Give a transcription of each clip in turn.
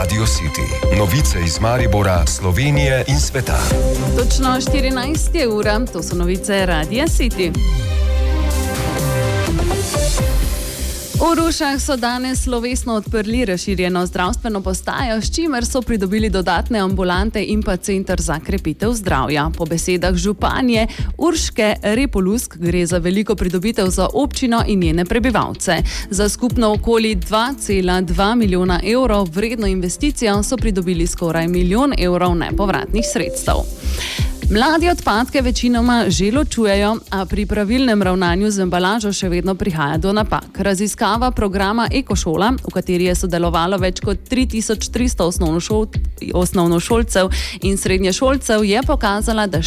Radio City. Novice iz Maribora, Slovenije in sveta. Točno 14 ura, to so novice Radio City. V Rušah so danes slovesno odprli razširjeno zdravstveno postajo, s čimer so pridobili dodatne ambulante in pa center za krepitev zdravja. Po besedah županje Urške Repolusk gre za veliko pridobitev za občino in njene prebivalce. Za skupno okoli 2,2 milijona evrov vredno investicijo so pridobili skoraj 1 milijon evrov nepovratnih sredstev. Mladi odpadke večinoma že ločujejo, a pri pravilnem ravnanju z embalažo še vedno prihaja do napak. Raziskava programa Ekošola, v kateri je sodelovalo več kot 3300 osnovnošolcev in srednješolcev, je pokazala, da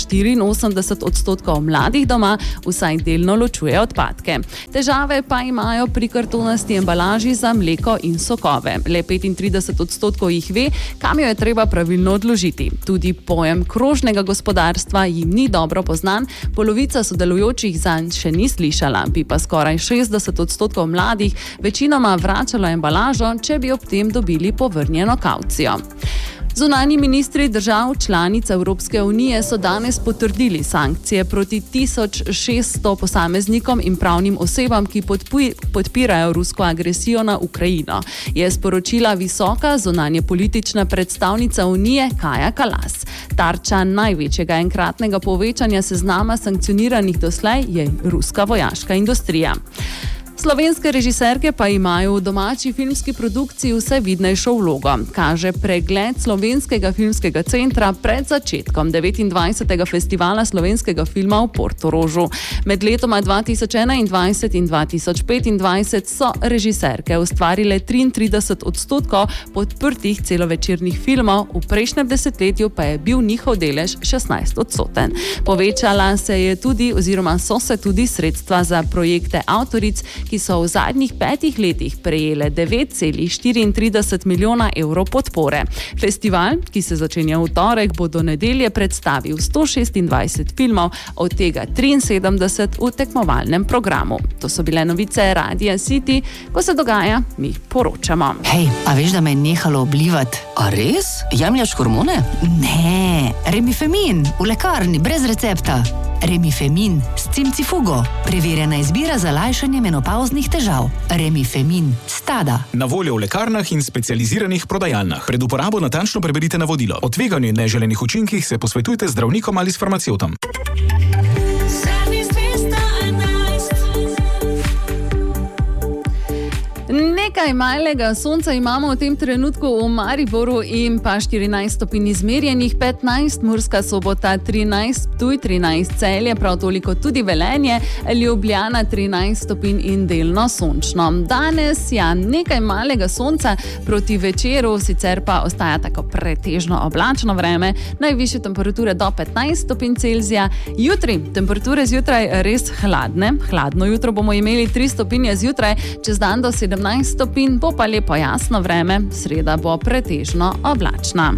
84% mladih doma vsaj delno ločuje odpadke. Težave pa imajo pri kartonasti embalaži za mleko in sokove. Le 35% jih ve, kam jo je treba pravilno odložiti. Tudi pojem krožnega gospodarstva jim ni dobro poznan, polovica sodelujočih zanj še ni slišala, bi pa skoraj 60% mladih večinoma vračalo embalažo, če bi ob tem dobili povrnjeno kavcijo. Zunanji ministri držav članic Evropske unije so danes potrdili sankcije proti 1600 posameznikom in pravnim osebam, ki podpirajo rusko agresijo na Ukrajino, je sporočila visoka zunanjepolitična predstavnica Unije Kaja Kallas. Tarča največjega enkratnega povečanja seznama sankcioniranih doslej je ruska vojaška industrija. Slovenske režiserke pa imajo v domači filmski produkciji vse vidnejšo vlogo, kaže pregled Slovenskega filmskega centra pred začetkom 29. festivala slovenskega filma v Portorožu. Med letoma 2021 in 2025 so režiserke ustvarile 33% podprtih celovečernih filmov, v prejšnjem desetletju pa je bil njihov delež 16%. Povečala se je tudi oziroma so se tudi sredstva za projekte avtoric, ki so v zadnjih 5 letih prejele 9,34 milijona evrov podpore. Festival, ki se začenja v torek, bo do nedelje predstavil 126 filmov, od tega 73 v tekmovalnem programu. To so bile novice Radia City, ko se dogaja, mi poročamo. Hej, a veš, da me je nehalo oblivat? A res? Jemljaš hormone? Ne, Remifemin, v lekarni, brez recepta. Remifemin s cimcifugo. Preverjena izbira za lajšanje menopavznih težav. Remifemin Stada. Na voljo v lekarnah in specializiranih prodajalnah. Pred uporabo natančno preberite navodilo. O tveganju in neželenih učinkih se posvetujte z zdravnikom ali s farmacevtom. Nekaj malega sonca imamo v tem trenutku v Mariboru in pa 14 stopinj izmerjenih, 15 Murska Sobota, 13 Ptuj, 13 Celje, prav toliko tudi Velenje, Ljubljana 13 stopinj in delno sončno. Danes nekaj malega sonca, proti večeru sicer pa ostaja tako pretežno oblačno vreme, najvišje temperature do 15 stopinj Celzija. Jutri temperature zjutraj res hladne, hladno jutro bomo imeli 3 stopinje zjutraj, čez dan do 17 stopinj, bo pa lepo jasno vreme, sreda bo pretežno oblačna.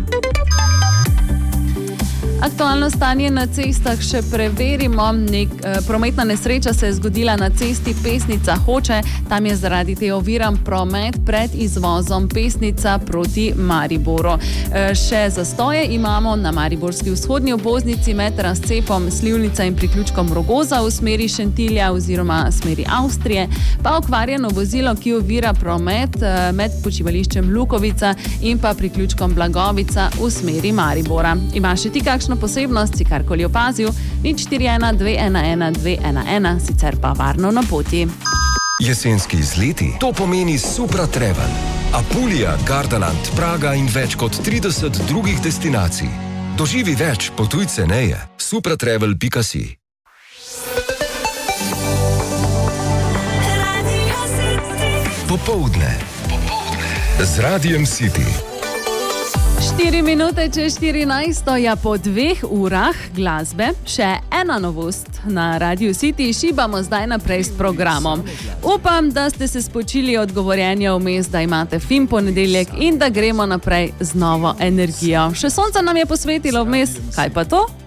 Aktualno stanje na cestah še preverimo. Prometna nesreča se je zgodila na cesti Pesnica-Hoče. Tam je zaradi te oviran promet pred izvozom Pesnica proti Mariboru. Še zastoje imamo na mariborski vzhodni obvoznici med razcepom Slivnica in priključkom Rogoza v smeri Šentilja oziroma smeri Avstrije, pa okvarjeno vozilo, ki ovira promet med počivališčem Lukovica in pa priključkom Blagovica v smeri Maribora. Imaš še ti kakšno posebnost, si karkoli opazil, 041 211 211, sicer pa varno na poti. Jesenski izleti, to pomeni Supra Travel. Apulija, Gardaland, Praga in več kot 30 drugih destinacij. Doživi več, potuj ceneje. supratravel.si. Popoldne z Radiem City. 4 minute čez 14, ja, po 2 urah glasbe, še ena novost na Radio City, šibamo zdaj naprej s programom. Upam, da ste se spočili od govorjenja vmes, da imate fin ponedeljek in da gremo naprej z novo energijo. Še sonce nam je posvetilo vmes, kaj pa to?